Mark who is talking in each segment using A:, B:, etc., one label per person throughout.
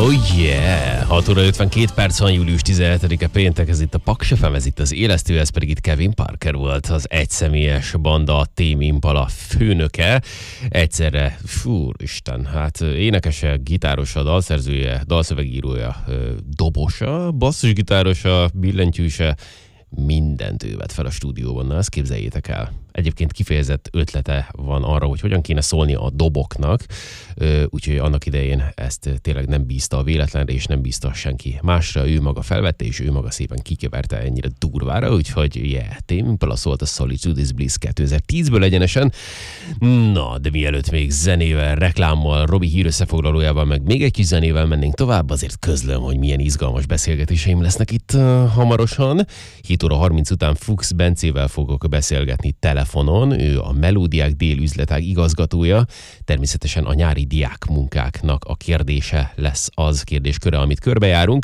A: Oh yeah! 6 óra 52 perc van, július 17-e péntek, ez itt a Paks FM, ez itt az élesztő, ez pedig itt Kevin Parker volt, az egyszemélyes banda Tame Impala főnöke. Egyszerre, Isten, hát énekese, gitárosa, dalszerzője, dalszövegírója, dobosa, basszusgitárosa, billentyűse, mindent ő vett fel a stúdióban, na ezt képzeljétek el. Egyébként kifejezett ötlete van arra, hogy hogyan kéne szólni a doboknak, úgyhogy annak idején ezt tényleg nem bízta a véletlenre, és nem bízta senki másra, ő maga felvette, és ő maga szépen kikeverte ennyire durvára, úgyhogy Tame Impala szólt a Solitude is Bliss 2010-ből egyenesen. Na, de mielőtt még zenével, reklámmal, Robi hír összefoglalójával, meg még egy kis zenével mennénk tovább, azért közlöm, hogy milyen izgalmas beszélgetéseim lesznek itt hamarosan. 7 óra 30 után Fuchs Bencével fogok beszélgetni telefonon, ő a Melódiák Dél üzletág igazgatója, természetesen a nyári diákmunkáknak a kérdése lesz az kérdésköre, amit körbejárunk.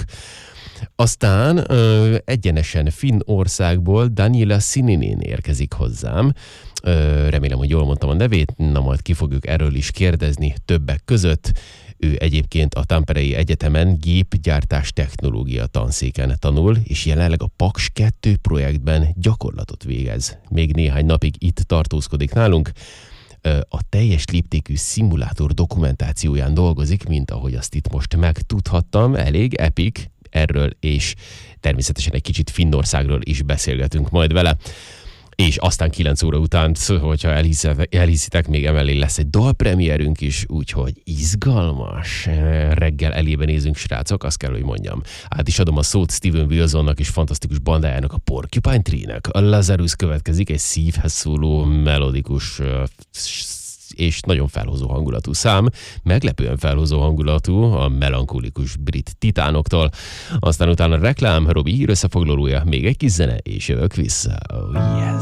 A: Aztán egyenesen Finnországból Daniela Sininen érkezik hozzám. Remélem, hogy jól mondtam a nevét, na majd ki fogjuk erről is kérdezni többek között. Ő egyébként a Tamperei Egyetemen gépgyártás technológia tanszéken tanul, és jelenleg a Paks 2 projektben gyakorlatot végez. Még néhány napig itt tartózkodik nálunk. A teljes léptékű szimulátor dokumentációján dolgozik, mint ahogy azt itt most megtudhattam. Elég epic, erről és természetesen egy kicsit Finnországról is beszélgetünk majd vele. És aztán 9 óra után, hogyha elhiszitek, még emellé lesz egy dalpremierünk is, úgyhogy izgalmas. Reggel elébe nézünk, srácok, azt kell, hogy mondjam. Át is adom a szót Steven Wilsonnak és fantasztikus bandájának, a Porcupine Tree-nek. A Lazarus következik, egy szívhez szóló, melodikus és nagyon felhozó hangulatú szám, meglepően felhozó hangulatú a melankolikus brit titánoktól. Aztán utána reklám, Robi hír összefoglalója, még egy kis zene, és jövök vissza. Oh yes!